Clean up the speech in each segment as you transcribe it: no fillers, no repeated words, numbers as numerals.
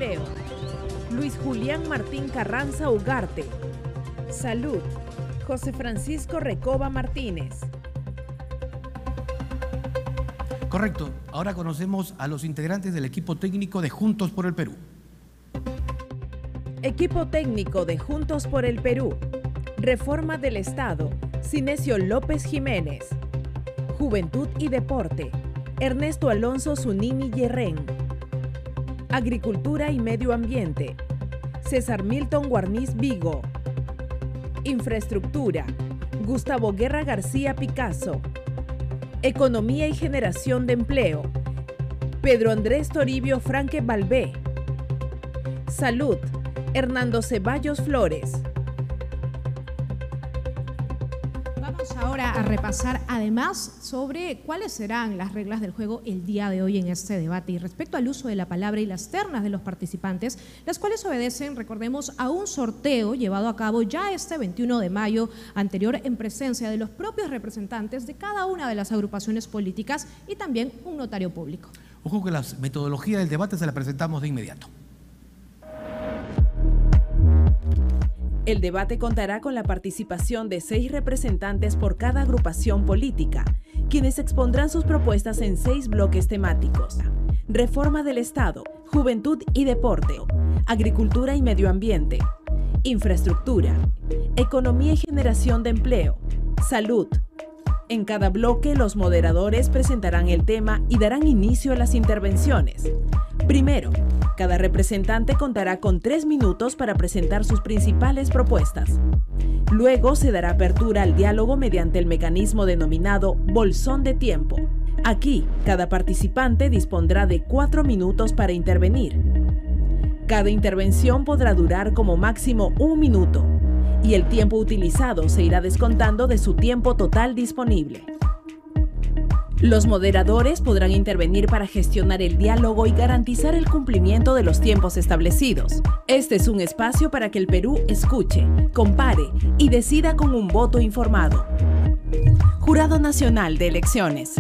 Empleo. Luis Julián Martín Carranza Ugarte. Salud, José Francisco Recoba Martínez. Correcto. Ahora conocemos a los integrantes del equipo técnico de Juntos por el Perú. Equipo técnico de Juntos por el Perú. Reforma del Estado, Cinesio López Jiménez. Juventud y Deporte, Ernesto Alonso Zunini Yerren. Agricultura y Medio Ambiente, César Milton Guarniz Vigo. Infraestructura, Gustavo Guerra García Picasso. Economía y Generación de Empleo, Pedro Andrés Toribio Franque Balbé. Salud, Hernando Ceballos Flores. Vamos ahora a repasar además sobre cuáles serán las reglas del juego el día de hoy en este debate y respecto al uso de la palabra y las ternas de los participantes, las cuales obedecen, recordemos, a un sorteo llevado a cabo ya este 21 de mayo anterior en presencia de los propios representantes de cada una de las agrupaciones políticas y también un notario público. Ojo que la metodología del debate se la presentamos de inmediato. El debate contará con la participación de 6 representantes por cada agrupación política, quienes expondrán sus propuestas en 6 bloques temáticos: Reforma del Estado, Juventud y Deporte, Agricultura y Medio Ambiente, Infraestructura, Economía y Generación de Empleo, Salud. En cada bloque, los moderadores presentarán el tema y darán inicio a las intervenciones. Primero, cada representante contará con 3 minutos para presentar sus principales propuestas. Luego se dará apertura al diálogo mediante el mecanismo denominado bolsón de tiempo. Aquí, cada participante dispondrá de 4 minutos para intervenir. Cada intervención podrá durar como máximo 1 minuto y el tiempo utilizado se irá descontando de su tiempo total disponible. Los moderadores podrán intervenir para gestionar el diálogo y garantizar el cumplimiento de los tiempos establecidos. Este es un espacio para que el Perú escuche, compare y decida con un voto informado. Jurado Nacional de Elecciones.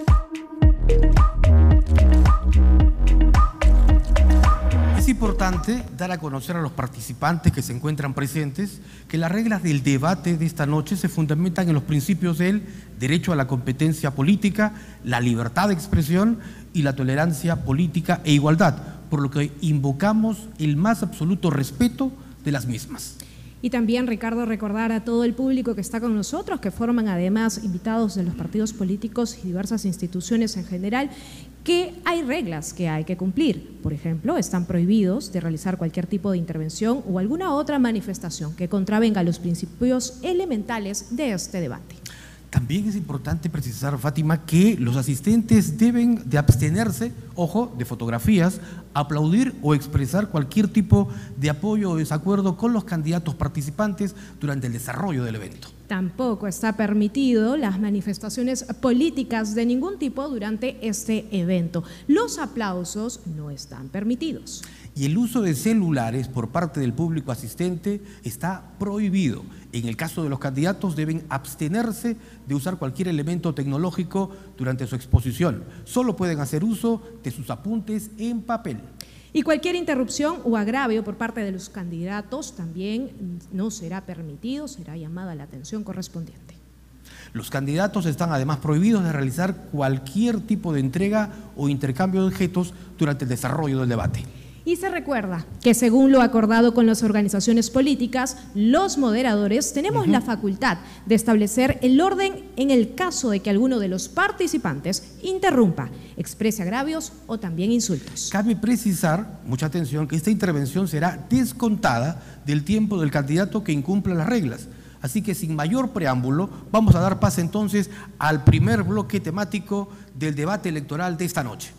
Es importante dar a conocer a los participantes que se encuentran presentes que las reglas del debate de esta noche se fundamentan en los principios del derecho a la competencia política, la libertad de expresión y la tolerancia política e igualdad, por lo que invocamos el más absoluto respeto de las mismas. Y también, Ricardo, recordar a todo el público que está con nosotros, que forman además invitados de los partidos políticos y diversas instituciones en general, que hay reglas que hay que cumplir. Por ejemplo, están prohibidos de realizar cualquier tipo de intervención o alguna otra manifestación que contravenga los principios elementales de este debate. También es importante precisar, Fátima, que los asistentes deben de abstenerse, ojo, de fotografías, aplaudir o expresar cualquier tipo de apoyo o desacuerdo con los candidatos participantes durante el desarrollo del evento. Tampoco está permitido las manifestaciones políticas de ningún tipo durante este evento. Los aplausos no están permitidos. Y el uso de celulares por parte del público asistente está prohibido. En el caso de los candidatos deben abstenerse de usar cualquier elemento tecnológico durante su exposición. Solo pueden hacer uso de sus apuntes en papel. Y cualquier interrupción o agravio por parte de los candidatos también no será permitido, será llamada la atención correspondiente. Los candidatos están además prohibidos de realizar cualquier tipo de entrega o intercambio de objetos durante el desarrollo del debate. Y se recuerda que según lo acordado con las organizaciones políticas, los moderadores tenemos la facultad de establecer el orden en el caso de que alguno de los participantes interrumpa, exprese agravios o también insultos. Cabe precisar, mucha atención, que esta intervención será descontada del tiempo del candidato que incumpla las reglas. Así que sin mayor preámbulo, vamos a dar paso entonces al primer bloque temático del debate electoral de esta noche.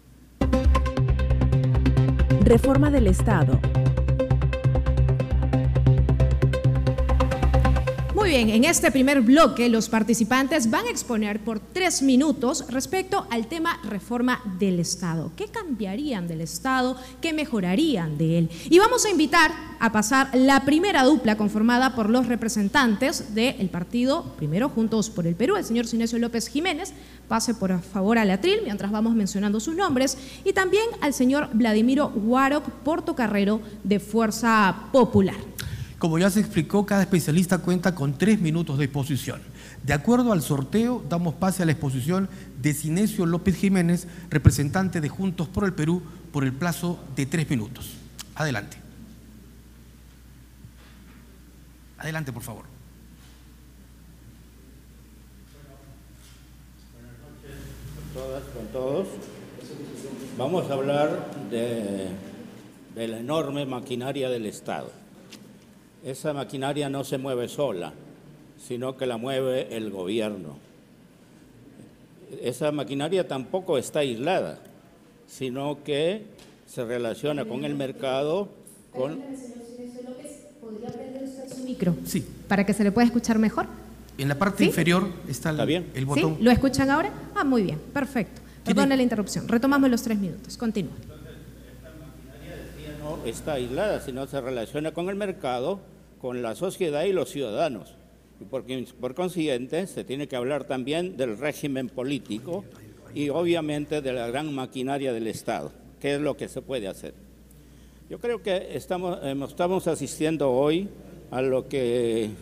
Reforma del Estado. Muy Muy bien, en este primer bloque los participantes van a exponer por 3 minutos respecto al tema reforma del Estado. ¿Qué cambiarían del Estado? ¿Qué mejorarían de él? Y vamos a invitar a pasar la primera dupla conformada por los representantes del partido Primero Juntos por el Perú, el señor Sinesio López Jiménez. Pase por favor al atril mientras vamos mencionando sus nombres, y también al señor Vladimiro Guaroc, portocarrero de Fuerza Popular. Como ya se explicó, cada especialista cuenta con 3 minutos de exposición. De acuerdo al sorteo, damos pase a la exposición de Sinesio López Jiménez, representante de Juntos por el Perú, por el plazo de 3 minutos. Adelante. Adelante, por favor. Todas, con todos. Vamos a hablar de la enorme maquinaria del Estado. Esa maquinaria no se mueve sola, sino que la mueve el gobierno. Esa maquinaria tampoco está aislada, sino que se relaciona con el mercado, con... ¿Podría prender usted su micro? Sí. Para que se le pueda escuchar mejor. En la parte inferior está el botón. ¿Sí? ¿Lo escuchan ahora? Ah, muy bien, perfecto. Perdone la interrupción. Retomamos los 3 minutos. Continúa. Esta maquinaria, decía, no está aislada, sino se relaciona con el mercado, con la sociedad y los ciudadanos. Y por consiguiente, se tiene que hablar también del régimen político y obviamente de la gran maquinaria del Estado. ¿Qué es lo que se puede hacer? Yo creo que estamos asistiendo hoy a lo que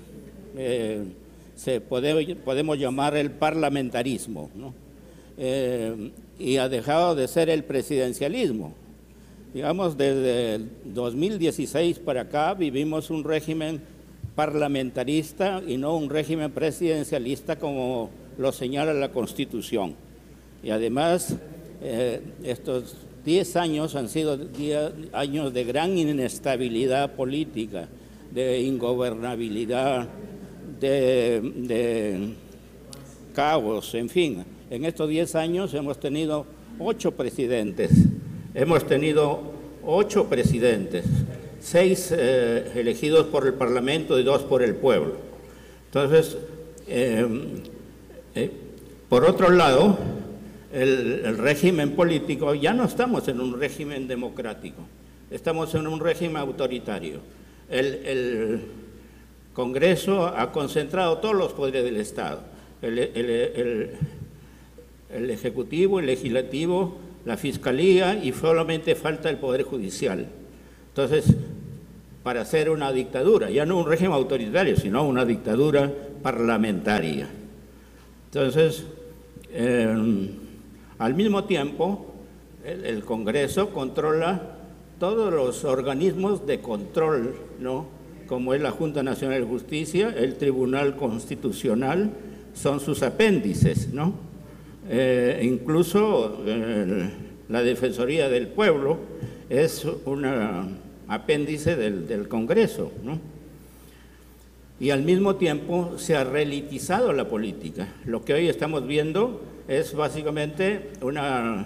podemos llamar el parlamentarismo, ¿no? Y ha dejado de ser el presidencialismo. Digamos, desde el 2016 para acá vivimos un régimen parlamentarista y no un régimen presidencialista como lo señala la Constitución. Y además, estos 10 años han sido 10 años de gran inestabilidad política, de ingobernabilidad, de caos, en fin. En estos 10 años hemos tenido 8 presidentes. Hemos tenido 8 presidentes, 6 elegidos por el Parlamento y 2 por el pueblo. Entonces, por otro lado, el régimen político, ya no estamos en un régimen democrático, estamos en un régimen autoritario. El Congreso ha concentrado todos los poderes del Estado, el Ejecutivo, el Legislativo, la Fiscalía, y solamente falta el Poder Judicial. Entonces, para hacer una dictadura, ya no un régimen autoritario, sino una dictadura parlamentaria. Entonces, al mismo tiempo, el Congreso controla todos los organismos de control, ¿no? Como es la Junta Nacional de Justicia, el Tribunal Constitucional, son sus apéndices, ¿no? Incluso la Defensoría del Pueblo es un apéndice del Congreso, ¿no? Y al mismo tiempo se ha reelitizado la política. Lo que hoy estamos viendo es básicamente una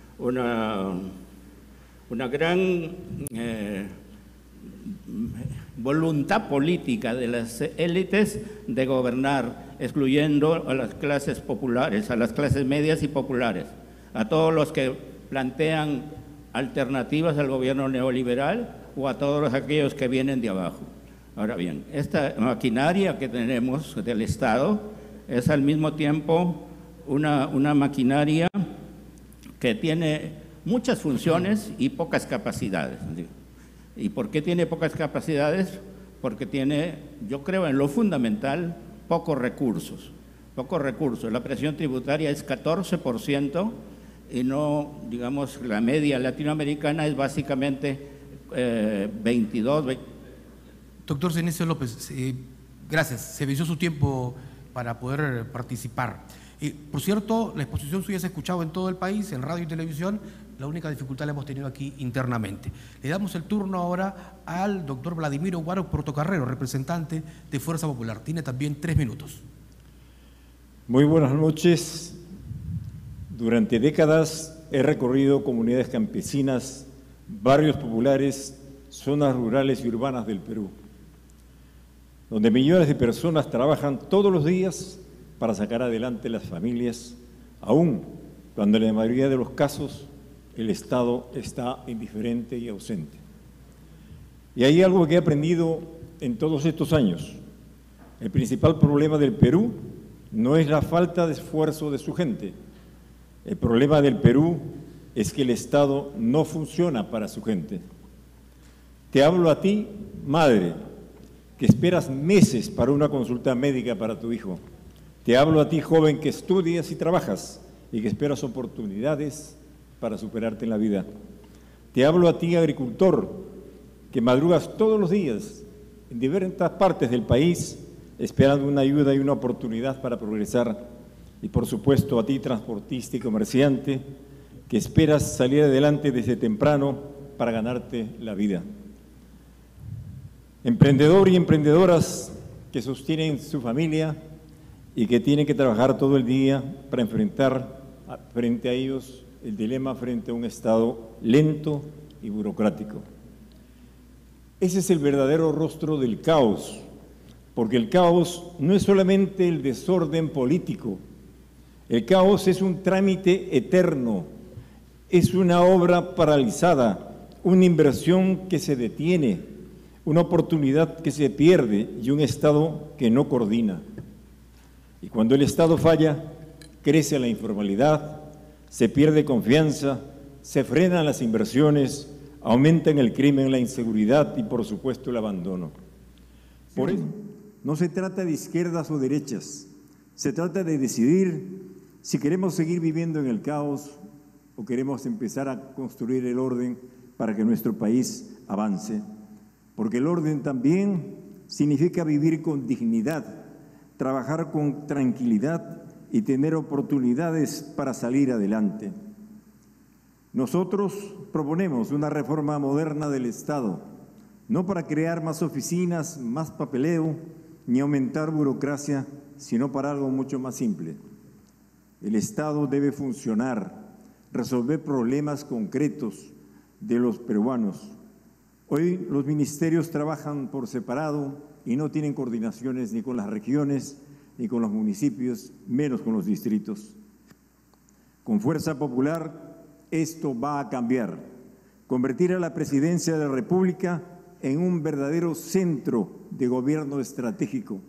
gran voluntad política de las élites de gobernar, excluyendo a las clases populares, a las clases medias y populares, a todos los que plantean alternativas al gobierno neoliberal o a todos aquellos que vienen de abajo. Ahora bien, esta maquinaria que tenemos del Estado es al mismo tiempo una maquinaria que tiene muchas funciones y pocas capacidades. ¿Y por qué tiene pocas capacidades? Porque tiene, yo creo, en lo fundamental, pocos recursos. Pocos recursos. La presión tributaria es 14% y no, digamos, la media latinoamericana es básicamente 22%. Doctor Sinesio López, gracias. Se venció su tiempo para poder participar. Por cierto, la exposición suya se ha escuchado en todo el país, en radio y televisión. La única dificultad la hemos tenido aquí internamente. Le damos el turno ahora al doctor Vladimiro Guaroc, portocarrero, representante de Fuerza Popular. Tiene también 3 minutos. Muy buenas noches. Durante décadas he recorrido comunidades campesinas, barrios populares, zonas rurales y urbanas del Perú. donde millones de personas trabajan todos los días para sacar adelante las familias, aún cuando en la mayoría de los casos el Estado está indiferente y ausente. Y hay algo que he aprendido en todos estos años. El principal problema del Perú no es la falta de esfuerzo de su gente. El problema del Perú es que el Estado no funciona para su gente. Te hablo a ti, madre, que esperas meses para una consulta médica para tu hijo. Te hablo a ti, joven, que estudias y trabajas y que esperas oportunidades para superarte en la vida. Te hablo a ti, agricultor, que madrugas todos los días en diferentes partes del país esperando una ayuda y una oportunidad para progresar. Y por supuesto a ti, transportista y comerciante, que esperas salir adelante desde temprano para ganarte la vida. Emprendedor y emprendedoras que sostienen su familia y que tienen que trabajar todo el día para enfrentar frente a ellos el dilema frente a un Estado lento y burocrático. Ese es el verdadero rostro del caos, porque el caos no es solamente el desorden político, el caos es un trámite eterno, es una obra paralizada, una inversión que se detiene, una oportunidad que se pierde y un Estado que no coordina. Y cuando el Estado falla, crece la informalidad, se pierde confianza, se frenan las inversiones, aumentan el crimen, la inseguridad y, por supuesto, el abandono. Por eso, no se trata de izquierdas o derechas, se trata de decidir si queremos seguir viviendo en el caos o queremos empezar a construir el orden para que nuestro país avance. Porque el orden también significa vivir con dignidad, trabajar con tranquilidad y tener oportunidades para salir adelante. Nosotros proponemos una reforma moderna del Estado, no para crear más oficinas, más papeleo, ni aumentar burocracia, sino para algo mucho más simple. El Estado debe funcionar, resolver problemas concretos de los peruanos. Hoy los ministerios trabajan por separado y no tienen coordinaciones ni con las regiones, ni con los municipios, menos con los distritos. Con Fuerza Popular, esto va a cambiar. Convertir a la Presidencia de la República en un verdadero centro de gobierno estratégico.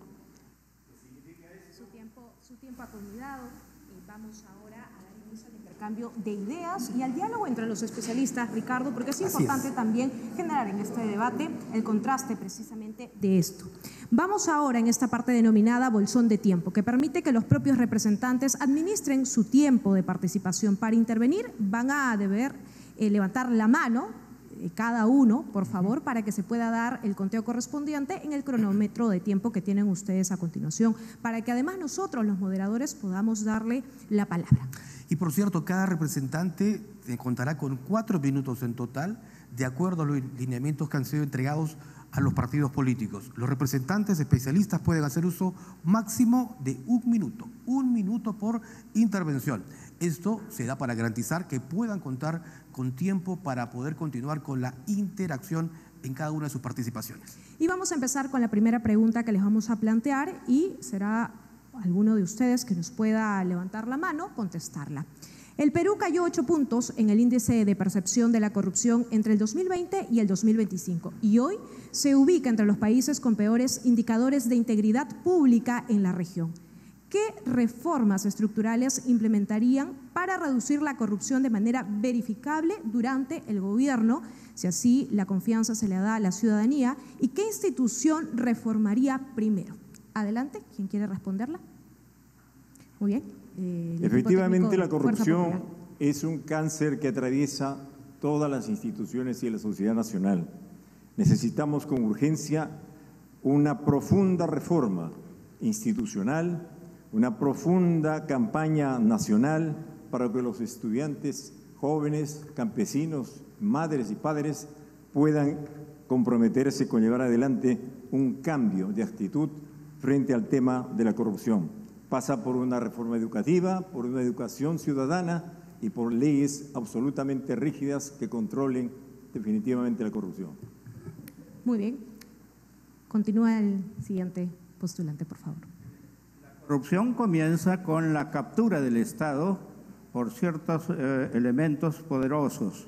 Su tiempo ha culminado. Vamos ahora a dar inicio al intercambio de ideas y al diálogo entre los especialistas, Ricardo, porque es importante también generar en este debate el contraste precisamente de esto. Vamos ahora en esta parte denominada bolsón de tiempo, que permite que los propios representantes administren su tiempo de participación. Para intervenir van a deber levantar la mano, cada uno, por favor, para que se pueda dar el conteo correspondiente en el cronómetro de tiempo que tienen ustedes a continuación, para que además nosotros, los moderadores, podamos darle la palabra. Y por cierto, cada representante contará con 4 minutos en total, de acuerdo a los lineamientos que han sido entregados a los partidos políticos. Los representantes especialistas pueden hacer uso máximo de 1 minuto por intervención. Esto se da para garantizar que puedan contar con tiempo para poder continuar con la interacción en cada una de sus participaciones. Y vamos a empezar con la primera pregunta que les vamos a plantear y será alguno de ustedes que nos pueda levantar la mano, contestarla. El Perú cayó 8 puntos en el índice de percepción de la corrupción entre el 2020 y el 2025 y hoy se ubica entre los países con peores indicadores de integridad pública en la región. ¿Qué reformas estructurales implementarían para reducir la corrupción de manera verificable durante el gobierno, si así la confianza se le da a la ciudadanía? ¿Y qué institución reformaría primero? Adelante, ¿quién quiere responderla? Muy bien. Efectivamente, la corrupción es un cáncer que atraviesa todas las instituciones y la sociedad nacional. Necesitamos con urgencia una profunda reforma institucional, una profunda campaña nacional para que los estudiantes, jóvenes, campesinos, madres y padres puedan comprometerse con llevar adelante un cambio de actitud frente al tema de la corrupción. Pasa por una reforma educativa, por una educación ciudadana y por leyes absolutamente rígidas que controlen definitivamente la corrupción. Muy bien. Continúa el siguiente postulante, por favor. La corrupción comienza con la captura del Estado por ciertos elementos poderosos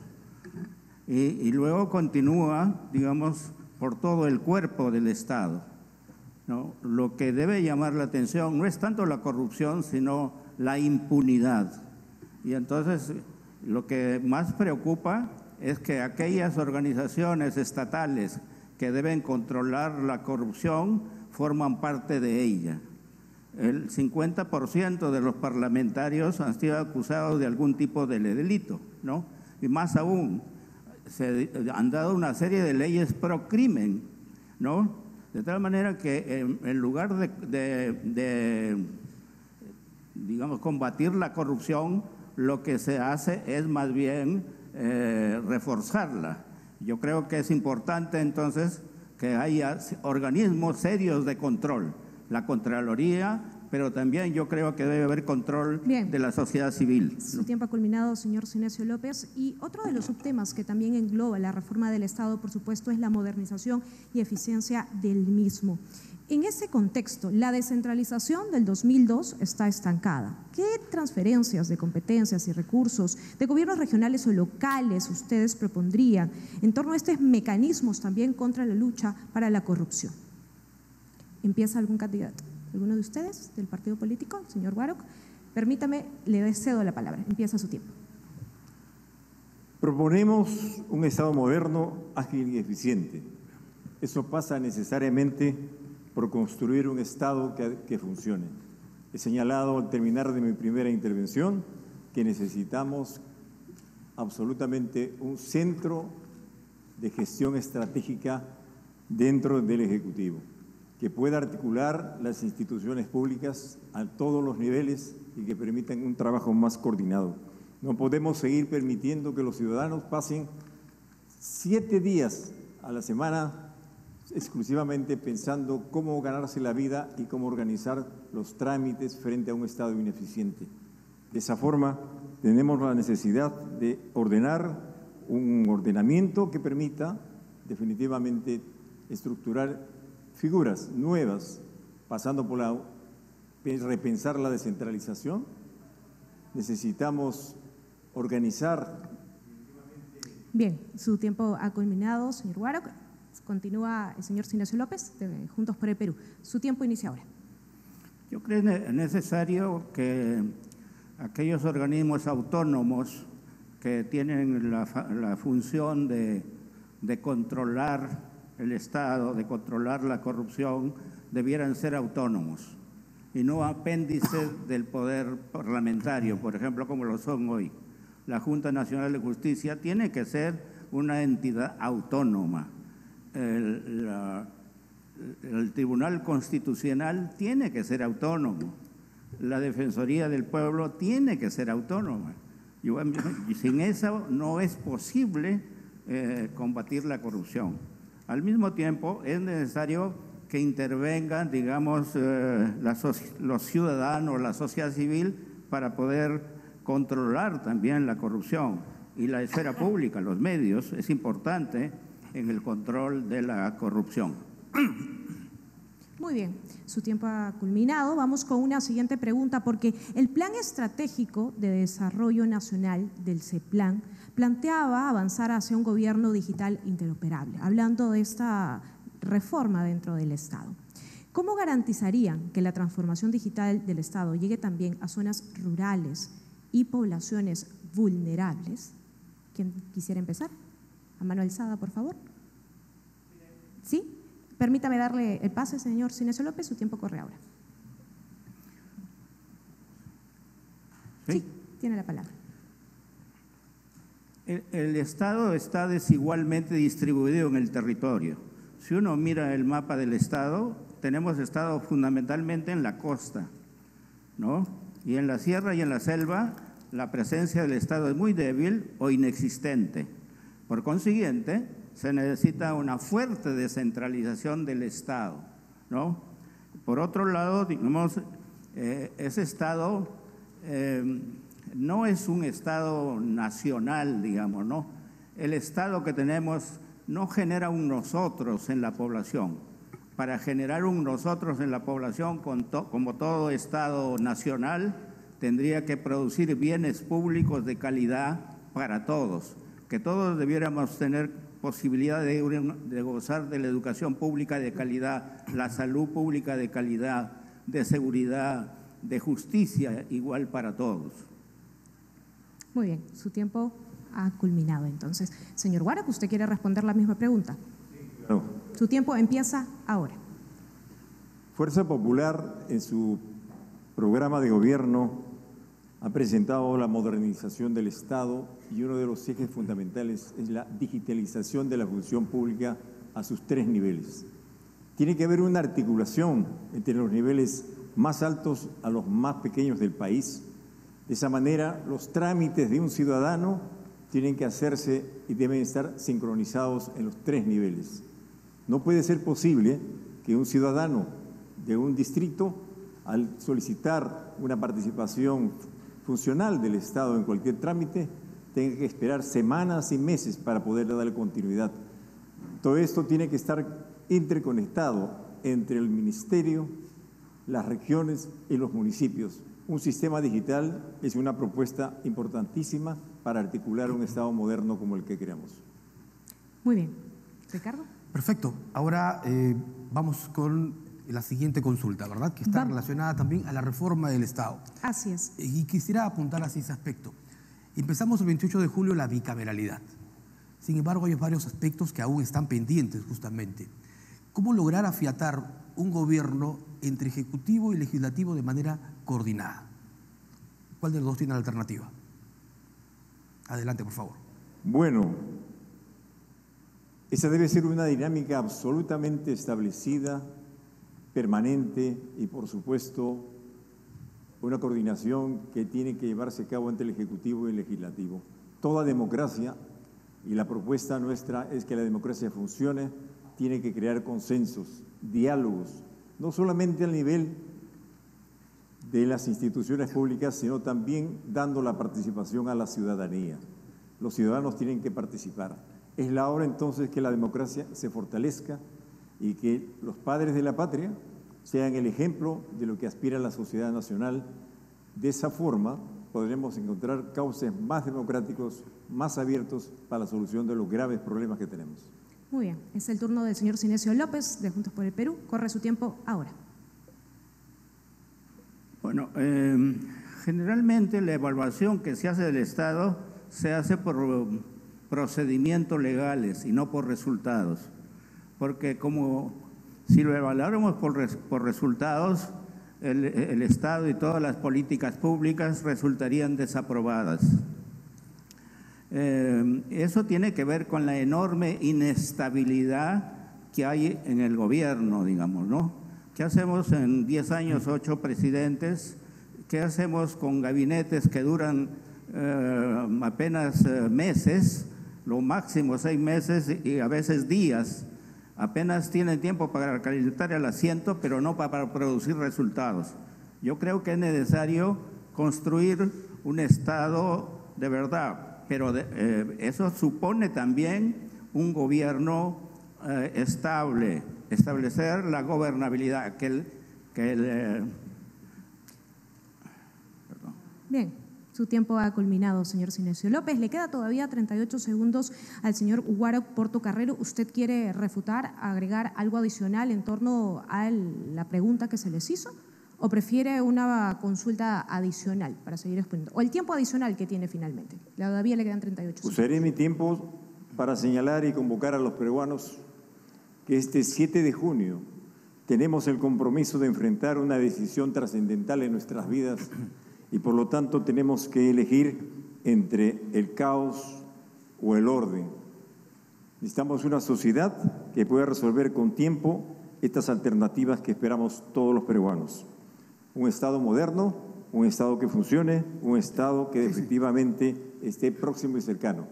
y luego continúa, digamos, por todo el cuerpo del Estado, ¿no? Lo que debe llamar la atención no es tanto la corrupción, sino la impunidad. Y entonces lo que más preocupa es que aquellas organizaciones estatales que deben controlar la corrupción forman parte de ella. El 50% de los parlamentarios han sido acusados de algún tipo de delito, ¿no? Y más aún, se han dado una serie de leyes pro crimen, ¿no? De tal manera que en lugar de digamos, combatir la corrupción, lo que se hace es más bien reforzarla. Yo creo que es importante entonces que haya organismos serios de control, la Contraloría, pero también yo creo que debe haber control de la sociedad civil. Su tiempo ha culminado, señor Sinesio López. Y otro de los subtemas que también engloba la reforma del Estado, por supuesto, es la modernización y eficiencia del mismo. En ese contexto, la descentralización del 2002 está estancada. ¿Qué transferencias de competencias y recursos de gobiernos regionales o locales ustedes propondrían en torno a estos mecanismos también contra la lucha para la corrupción? ¿Empieza algún candidato? ¿Alguno de ustedes del partido político? Señor Warok, permítame, le cedo la palabra. Empieza su tiempo. Proponemos un Estado moderno, ágil y eficiente. Eso pasa necesariamente por construir un Estado que funcione. He señalado al terminar de mi primera intervención que necesitamos absolutamente un centro de gestión estratégica dentro del Ejecutivo, que pueda articular las instituciones públicas a todos los niveles y que permitan un trabajo más coordinado. No podemos seguir permitiendo que los ciudadanos pasen 7 días a la semana exclusivamente pensando cómo ganarse la vida y cómo organizar los trámites frente a un Estado ineficiente. De esa forma, tenemos la necesidad de ordenar un ordenamiento que permita definitivamente estructurar figuras nuevas, pasando por repensar la descentralización. Necesitamos organizar. Bien, su tiempo ha culminado, señor Warok. Continúa el señor Sinesio López, de Juntos por el Perú. Su tiempo inicia ahora. Yo creo necesario que aquellos organismos autónomos que tienen la función de controlar el Estado, de controlar la corrupción, debieran ser autónomos y no apéndices del poder parlamentario, por ejemplo, como lo son hoy. La Junta Nacional de Justicia tiene que ser una entidad autónoma. El Tribunal Constitucional tiene que ser autónomo. La Defensoría del Pueblo tiene que ser autónoma. Y sin eso no es posible combatir la corrupción. Al mismo tiempo, es necesario que intervengan, digamos, los ciudadanos, la sociedad civil, para poder controlar también la corrupción. Y la esfera pública, los medios, es importante en el control de la corrupción. Muy bien, su tiempo ha culminado. Vamos con una siguiente pregunta, porque el Plan Estratégico de Desarrollo Nacional del CEPLAN planteaba avanzar hacia un gobierno digital interoperable, hablando de esta reforma dentro del Estado. ¿Cómo garantizarían que la transformación digital del Estado llegue también a zonas rurales y poblaciones vulnerables? ¿Quién quisiera empezar? A mano alzada, por favor. ¿Sí? Permítame darle el pase, señor Sinesio López, su tiempo corre ahora. Sí, tiene la palabra. El Estado está desigualmente distribuido en el territorio. Si uno mira el mapa del Estado, tenemos Estado fundamentalmente en la costa, ¿no? Y en la sierra y en la selva, la presencia del Estado es muy débil o inexistente. Por consiguiente, se necesita una fuerte descentralización del Estado, ¿no? Por otro lado, digamos, ese Estado no es un Estado nacional, digamos, ¿no? El Estado que tenemos no genera un nosotros en la población. para generar un nosotros en la población, como todo Estado nacional, tendría que producir bienes públicos de calidad para todos, que todos debiéramos tener posibilidad de gozar de la educación pública de calidad, la salud pública de calidad, de seguridad, de justicia igual para todos. Muy bien, su tiempo ha culminado entonces. Señor Warac, ¿usted quiere responder la misma pregunta? Sí, claro. Su tiempo empieza ahora. Fuerza Popular, en su programa de gobierno, ha presentado la modernización del Estado y uno de los ejes fundamentales es la digitalización de la función pública a sus 3 niveles. Tiene que haber una articulación entre los niveles más altos a los más pequeños del país. De esa manera, los trámites de un ciudadano tienen que hacerse y deben estar sincronizados en los 3 niveles. No puede ser posible que un ciudadano de un distrito, al solicitar una participación funcional del Estado en cualquier trámite, tenga que esperar semanas y meses para poder darle continuidad. Todo esto tiene que estar interconectado entre el Ministerio, las regiones y los municipios. Un sistema digital es una propuesta importantísima para articular un Estado moderno como el que queremos. Muy bien. Ricardo. Perfecto. Ahora vamos con la siguiente consulta, ¿verdad? Que está relacionada también a la reforma del Estado. Así es. Y quisiera apuntar hacia ese aspecto. Empezamos el 28 de julio la bicameralidad. Sin embargo, hay varios aspectos que aún están pendientes justamente. ¿Cómo lograr afiatar un gobierno entre ejecutivo y legislativo de manera coordinada? ¿Cuál de los dos tiene la alternativa? Adelante, por favor. Bueno, esa debe ser una dinámica absolutamente establecida, permanente y, por supuesto, una coordinación que tiene que llevarse a cabo entre el Ejecutivo y el Legislativo. Toda democracia, y la propuesta nuestra es que la democracia funcione, tiene que crear consensos, diálogos, no solamente al nivel de las instituciones públicas, sino también dando la participación a la ciudadanía. Los ciudadanos tienen que participar. Es la hora entonces que la democracia se fortalezca y que los padres de la patria sean el ejemplo de lo que aspira la sociedad nacional. De esa forma podremos encontrar cauces más democráticos, más abiertos para la solución de los graves problemas que tenemos. Muy bien, es el turno del señor Cinesio López, de Juntos por el Perú. Corre su tiempo ahora. Bueno, generalmente la evaluación que se hace del Estado se hace por procedimientos legales y no por resultados, porque como si lo evaluáramos por resultados, el Estado y todas las políticas públicas resultarían desaprobadas. Eso tiene que ver con la enorme inestabilidad que hay en el gobierno, digamos, ¿no? ¿Qué hacemos en 10 años, 8 presidentes? ¿Qué hacemos con gabinetes que duran apenas meses, lo máximo 6 meses y a veces días? Apenas tienen tiempo para calentar el asiento, pero no para producir resultados. Yo creo que es necesario construir un Estado de verdad, pero eso supone también un gobierno estable, establecer la gobernabilidad. Bien, su tiempo ha culminado, señor Cinesio López. Le queda todavía 38 segundos al señor Warac Portocarrero. ¿Usted quiere refutar, agregar algo adicional en torno a la pregunta que se les hizo? ¿O prefiere una consulta adicional para seguir exponiendo? ¿O el tiempo adicional que tiene finalmente? Todavía le quedan 38 segundos. Usaré mi tiempo para señalar y convocar a los peruanos que este 7 de junio tenemos el compromiso de enfrentar una decisión trascendental en nuestras vidas y por lo tanto tenemos que elegir entre el caos o el orden. Necesitamos una sociedad que pueda resolver con tiempo estas alternativas que esperamos todos los peruanos. Un Estado moderno, un Estado que funcione, un Estado que efectivamente esté próximo y cercano.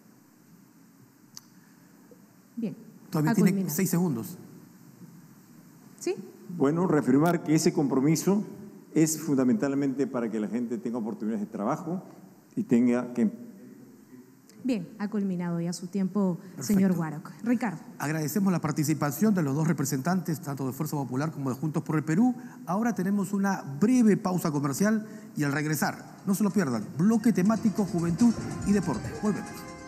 Bien. Todavía tiene 6 segundos. ¿Sí? Bueno, reafirmar que ese compromiso es fundamentalmente para que la gente tenga oportunidades de trabajo y tenga que... Bien, ha culminado ya su tiempo, señor Guaroc. Ricardo. Agradecemos la participación de los dos representantes, tanto de Fuerza Popular como de Juntos por el Perú. Ahora tenemos una breve pausa comercial y al regresar, no se lo pierdan, bloque temático Juventud y Deporte. Volvemos.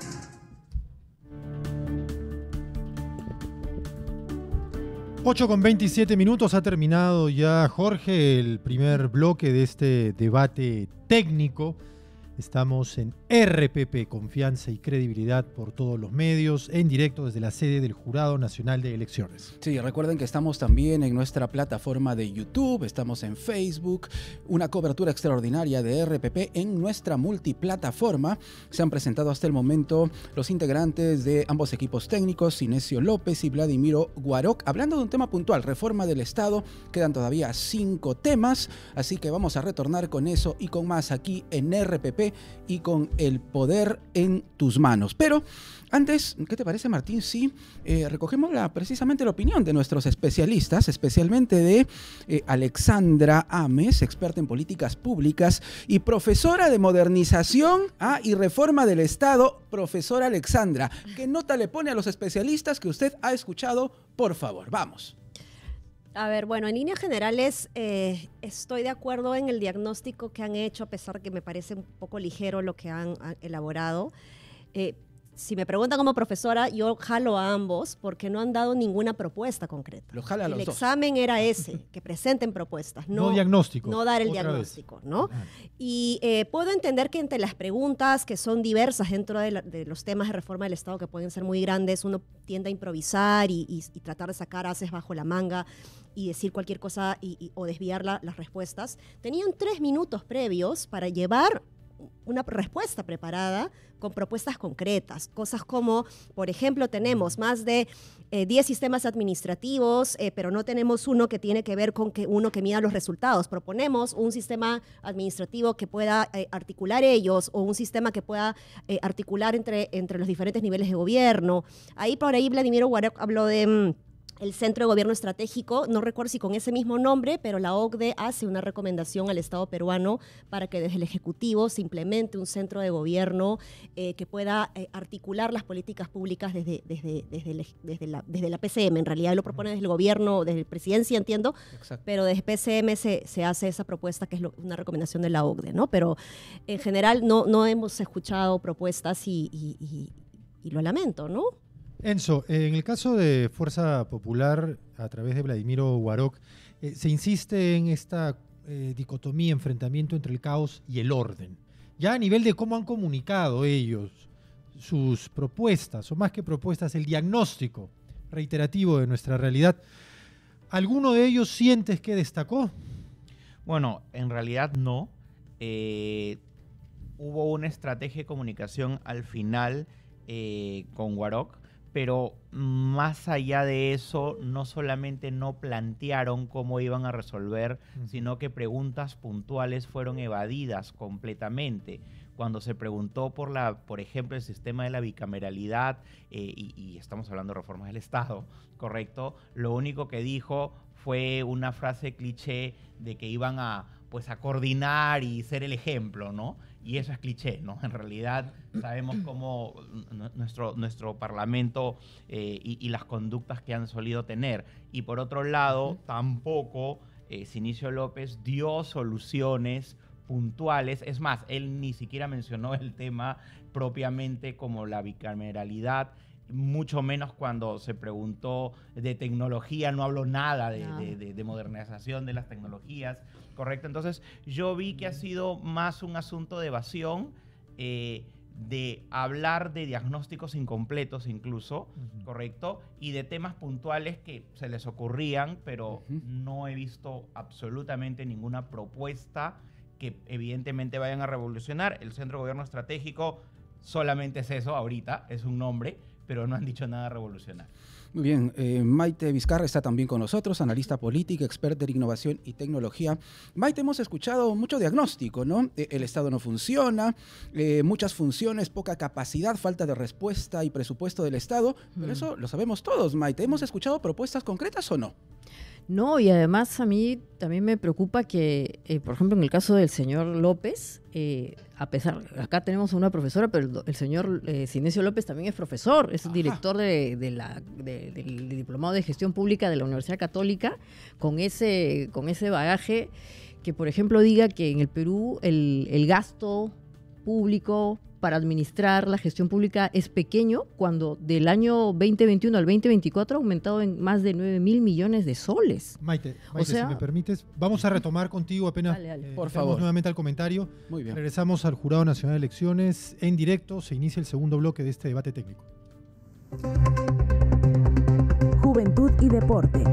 Ocho con 27 minutos, ha terminado ya, Jorge, el primer bloque de este debate técnico. Estamos en RPP, confianza y credibilidad por todos los medios, en directo desde la sede del Jurado Nacional de Elecciones. Sí, recuerden que estamos también en nuestra plataforma de YouTube, estamos en Facebook, una cobertura extraordinaria de RPP en nuestra multiplataforma. Se han presentado hasta el momento los integrantes de ambos equipos técnicos, Sinesio López y Vladimiro Guaroc, hablando de un tema puntual, reforma del Estado. Quedan todavía 5 temas, así que vamos a retornar con eso y con más aquí en RPP y con el poder en tus manos. Pero antes, ¿qué te parece, Martín? Sí, recogemos precisamente la opinión de nuestros especialistas, especialmente de Alexandra Ames, experta en políticas públicas y profesora de modernización y reforma del Estado. Profesora Alexandra, ¿qué nota le pone a los especialistas que usted ha escuchado? Por favor, vamos. A ver, bueno, en líneas generales estoy de acuerdo en el diagnóstico que han hecho, a pesar que me parece un poco ligero lo que han elaborado. Si me preguntan como profesora, yo jalo a ambos porque no han dado ninguna propuesta concreta. Lo jala a los dos. El examen era ese, que presenten propuestas. No diagnóstico. No dar el diagnóstico, ¿no? Y puedo entender que entre las preguntas, que son diversas dentro de los temas de reforma del Estado, que pueden ser muy grandes, uno tiende a improvisar y tratar de sacar ases bajo la manga y decir cualquier cosa o desviar las respuestas. Tenían 3 minutos previos para llevar una respuesta preparada con propuestas concretas, cosas como, por ejemplo, tenemos más de 10 sistemas administrativos, pero no tenemos uno que tiene que ver con uno que mida los resultados. Proponemos un sistema administrativo que pueda articular ellos, o un sistema que pueda articular entre los diferentes niveles de gobierno. Por ahí Vladimiro Guaroc habló de el Centro de Gobierno Estratégico, no recuerdo si con ese mismo nombre, pero la OCDE hace una recomendación al Estado peruano para que desde el Ejecutivo se implemente un centro de gobierno que pueda articular las políticas públicas desde la PCM. En realidad lo propone desde el gobierno, desde la presidencia, entiendo. Exacto. Pero desde PCM se hace esa propuesta que es una recomendación de la OCDE, ¿no? Pero en general no hemos escuchado propuestas y lo lamento, ¿no? Enzo, en el caso de Fuerza Popular, a través de Vladimiro Guaroc, se insiste en esta dicotomía, enfrentamiento entre el caos y el orden. Ya a nivel de cómo han comunicado ellos sus propuestas, o más que propuestas, el diagnóstico reiterativo de nuestra realidad, ¿alguno de ellos sientes que destacó? Bueno, en realidad no. Hubo una estrategia de comunicación al final con Guaroc, pero más allá de eso, no solamente no plantearon cómo iban a resolver, sino que preguntas puntuales fueron evadidas completamente. Cuando se preguntó por ejemplo, el sistema de la bicameralidad, y estamos hablando de reformas del Estado, ¿correcto? Lo único que dijo fue una frase cliché de que iban a coordinar y ser el ejemplo, ¿no? Y eso es cliché, ¿no? En realidad sabemos cómo nuestro Parlamento y las conductas que han solido tener. Y por otro lado, tampoco Sinesio López dio soluciones puntuales. Es más, él ni siquiera mencionó el tema propiamente como la bicameralidad, mucho menos cuando se preguntó de tecnología, no habló nada de modernización de las tecnologías, ¿correcto? Entonces yo vi que ha sido más un asunto de evasión, de hablar de diagnósticos incompletos incluso, ¿correcto? Y de temas puntuales que se les ocurrían, pero no he visto absolutamente ninguna propuesta que evidentemente vayan a revolucionar. El Centro de Gobierno Estratégico solamente es eso ahorita, es un nombre, pero no han dicho nada revolucionario. Muy bien, Maite Vizcarra está también con nosotros, analista política, experta en innovación y tecnología. Maite, hemos escuchado mucho diagnóstico, ¿no? El Estado no funciona, muchas funciones, poca capacidad, falta de respuesta y presupuesto del Estado, pero eso lo sabemos todos, Maite. ¿Hemos escuchado propuestas concretas o no? No, y además a mí también me preocupa que, por ejemplo, en el caso del señor López, a pesar, acá tenemos a una profesora, pero el señor Sinesio López también es profesor, es director del Diplomado de Gestión Pública de la Universidad Católica, con ese bagaje, que por ejemplo diga que en el Perú el gasto público para administrar la gestión pública es pequeño, cuando del año 2021 al 2024 ha aumentado en más de 9.000 millones de soles. Maite, o sea, si me permites, vamos a retomar contigo apenas por favor, nuevamente al comentario. Muy bien. Regresamos al Jurado Nacional de Elecciones en directo. Se inicia el segundo bloque de este debate técnico. Juventud y deporte.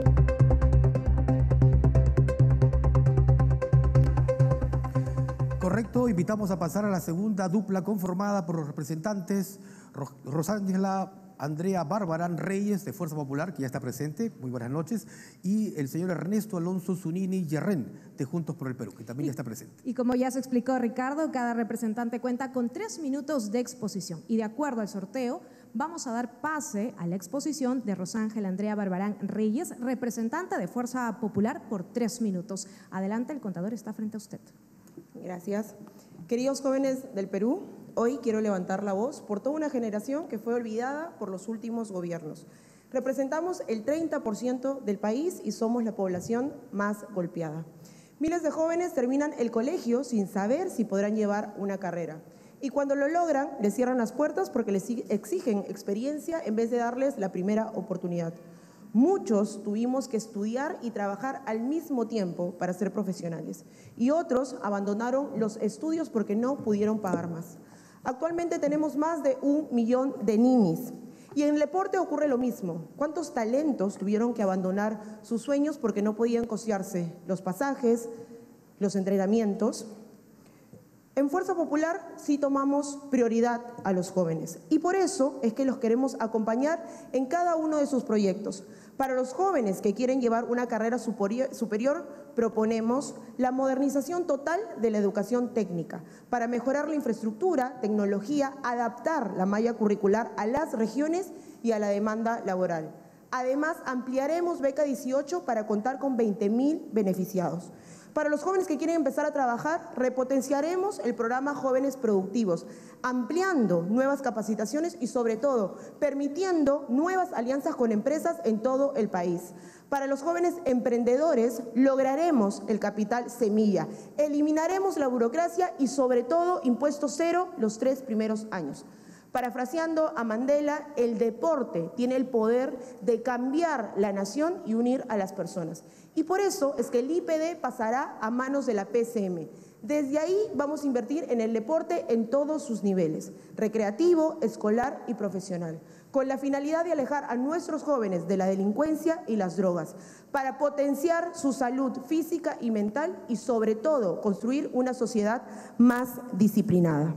Correcto, invitamos a pasar a la segunda dupla conformada por los representantes Rosángela Andrea Barbarán Reyes, de Fuerza Popular, que ya está presente, muy buenas noches, y el señor Ernesto Alonso Zunini Yerren, de Juntos por el Perú, que también ya está presente. Y como ya se explicó Ricardo, cada representante cuenta con 3 minutos de exposición, y de acuerdo al sorteo, vamos a dar pase a la exposición de Rosángela Andrea Barbarán Reyes, representante de Fuerza Popular, por 3 minutos. Adelante, el contador está frente a usted. Gracias. Queridos jóvenes del Perú, hoy quiero levantar la voz por toda una generación que fue olvidada por los últimos gobiernos. Representamos el 30% del país y somos la población más golpeada. Miles de jóvenes terminan el colegio sin saber si podrán llevar una carrera. Y cuando lo logran, les cierran las puertas porque les exigen experiencia en vez de darles la primera oportunidad. Muchos tuvimos que estudiar y trabajar al mismo tiempo para ser profesionales, y otros abandonaron los estudios porque no pudieron pagar más. Actualmente tenemos más de 1 millón de ninis, y en el deporte ocurre lo mismo. ¿Cuántos talentos tuvieron que abandonar sus sueños porque no podían costearse los pasajes, los entrenamientos? En Fuerza Popular sí tomamos prioridad a los jóvenes, y por eso es que los queremos acompañar en cada uno de sus proyectos. Para los jóvenes que quieren llevar una carrera superior, proponemos la modernización total de la educación técnica para mejorar la infraestructura, tecnología, adaptar la malla curricular a las regiones y a la demanda laboral. Además, ampliaremos Beca 18 para contar con 20.000 beneficiados. Para los jóvenes que quieren empezar a trabajar, repotenciaremos el programa Jóvenes Productivos, ampliando nuevas capacitaciones y, sobre todo, permitiendo nuevas alianzas con empresas en todo el país. Para los jóvenes emprendedores, lograremos el capital semilla, eliminaremos la burocracia y, sobre todo, impuesto cero los 3 primeros años. Parafraseando a Mandela, el deporte tiene el poder de cambiar la nación y unir a las personas. Y por eso es que el IPD pasará a manos de la PCM. Desde ahí vamos a invertir en el deporte en todos sus niveles, recreativo, escolar y profesional, con la finalidad de alejar a nuestros jóvenes de la delincuencia y las drogas, para potenciar su salud física y mental y, sobre todo, construir una sociedad más disciplinada.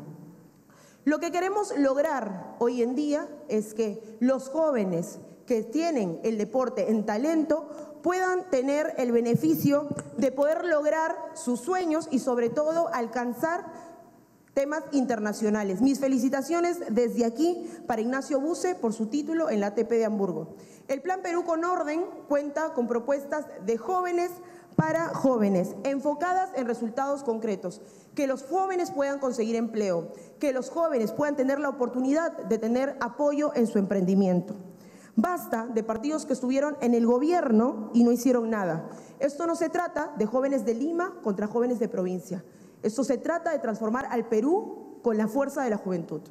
Lo que queremos lograr hoy en día es que los jóvenes que tienen el deporte en talento puedan tener el beneficio de poder lograr sus sueños y, sobre todo, alcanzar temas internacionales. Mis felicitaciones desde aquí para Ignacio Buse por su título en la ATP de Hamburgo. El Plan Perú con Orden cuenta con propuestas de jóvenes para jóvenes, enfocadas en resultados concretos, que los jóvenes puedan conseguir empleo, que los jóvenes puedan tener la oportunidad de tener apoyo en su emprendimiento. Basta de partidos que estuvieron en el gobierno y no hicieron nada. Esto no se trata de jóvenes de Lima contra jóvenes de provincia. Esto se trata de transformar al Perú con la fuerza de la juventud.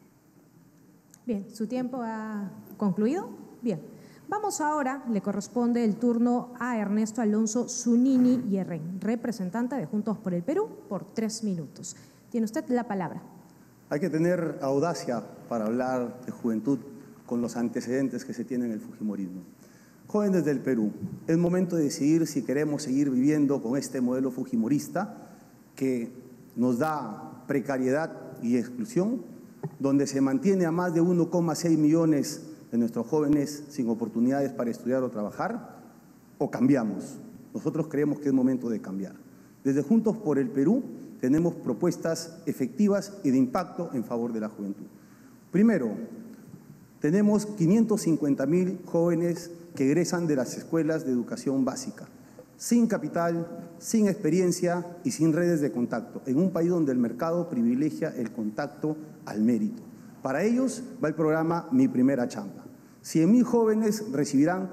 Bien, ¿su tiempo ha concluido? Bien. Vamos ahora, le corresponde el turno a Ernesto Alonso Zunini Yerren, representante de Juntos por el Perú, por 3 minutos. Tiene usted la palabra. Hay que tener audacia para hablar de juventud con los antecedentes que se tienen en el fujimorismo. Jóvenes del Perú, es momento de decidir si queremos seguir viviendo con este modelo fujimorista que nos da precariedad y exclusión, donde se mantiene a más de 1,6 millones de nuestros jóvenes sin oportunidades para estudiar o trabajar, o cambiamos. Nosotros creemos que es momento de cambiar. Desde Juntos por el Perú tenemos propuestas efectivas y de impacto en favor de la juventud. Primero, Tenemos 550.000 jóvenes que egresan de las escuelas de educación básica, sin capital, sin experiencia y sin redes de contacto, en un país donde el mercado privilegia el contacto al mérito. Para ellos va el programa Mi Primera Chamba. 100.000 jóvenes recibirán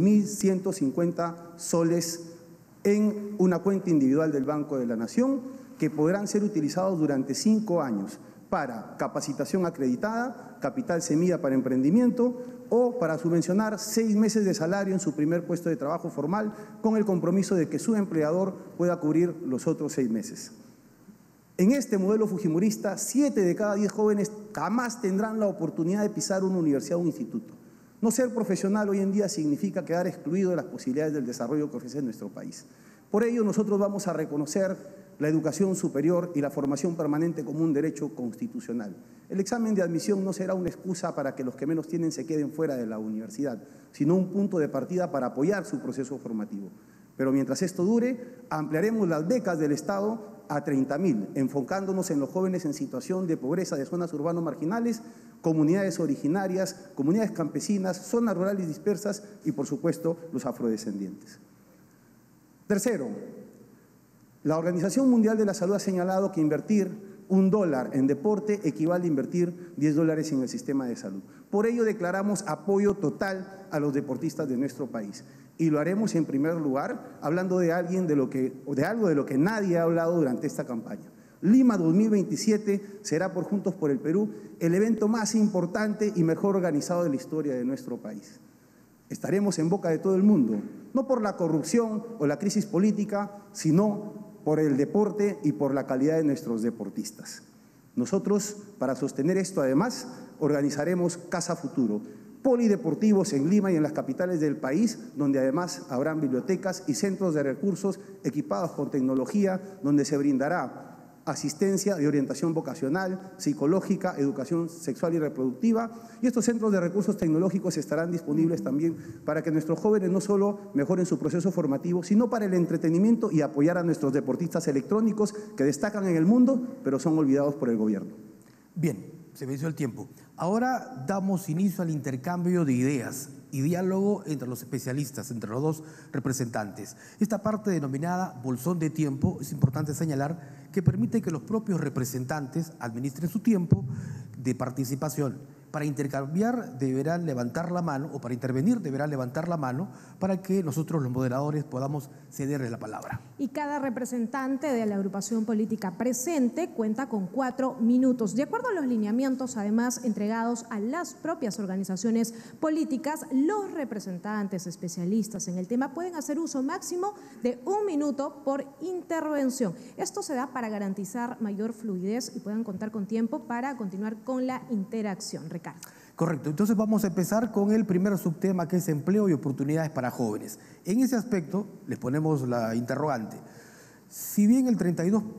6.150 soles en una cuenta individual del Banco de la Nación, que podrán ser utilizados durante 5 años para capacitación acreditada, capital semilla para emprendimiento o para subvencionar 6 meses de salario en su primer puesto de trabajo formal, con el compromiso de que su empleador pueda cubrir los otros 6 meses. En este modelo fujimorista, 7 de cada 10 jóvenes jamás tendrán la oportunidad de pisar una universidad o un instituto. No ser profesional hoy en día significa quedar excluido de las posibilidades del desarrollo que ofrece nuestro país. Por ello, nosotros vamos a reconocer la educación superior y la formación permanente como un derecho constitucional. El examen de admisión no será una excusa para que los que menos tienen se queden fuera de la universidad, sino un punto de partida para apoyar su proceso formativo. Pero mientras esto dure, ampliaremos las becas del Estado a 30.000, enfocándonos en los jóvenes en situación de pobreza de zonas urbanas marginales, comunidades originarias, comunidades campesinas, zonas rurales dispersas y, por supuesto, los afrodescendientes. Tercero, la Organización Mundial de la Salud ha señalado que invertir $1 en deporte equivale a invertir $10 en el sistema de salud. Por ello declaramos apoyo total a los deportistas de nuestro país. Y lo haremos en primer lugar hablando de algo de lo que nadie ha hablado durante esta campaña. Lima 2027 será por Juntos por el Perú el evento más importante y mejor organizado de la historia de nuestro país. Estaremos en boca de todo el mundo, no por la corrupción o la crisis política, sino por el deporte y por la calidad de nuestros deportistas. Nosotros, para sostener esto, además, organizaremos Casa Futuro, polideportivos en Lima y en las capitales del país, donde además habrán bibliotecas y centros de recursos equipados con tecnología, donde se brindará asistencia de orientación vocacional, psicológica, educación sexual y reproductiva. Y estos centros de recursos tecnológicos estarán disponibles también para que nuestros jóvenes no solo mejoren su proceso formativo, sino para el entretenimiento y apoyar a nuestros deportistas electrónicos que destacan en el mundo, pero son olvidados por el gobierno. Bien, se venció el tiempo. Ahora damos inicio al intercambio de ideas y diálogo entre los especialistas, entre los dos representantes. Esta parte denominada bolsón de tiempo es importante señalar que permite que los propios representantes administren su tiempo de participación. Para intercambiar deberán levantar la mano, o para intervenir deberán levantar la mano para que nosotros los moderadores podamos cederles la palabra. Y cada representante de la agrupación política presente cuenta con 4 minutos. De acuerdo a los lineamientos, además, entregados a las propias organizaciones políticas, los representantes especialistas en el tema pueden hacer uso máximo de 1 minuto por intervención. Esto se da para garantizar mayor fluidez y puedan contar con tiempo para continuar con la interacción. Ricardo. Correcto, entonces vamos a empezar con el primer subtema, que es empleo y oportunidades para jóvenes. En ese aspecto les ponemos la interrogante. Si bien el 32%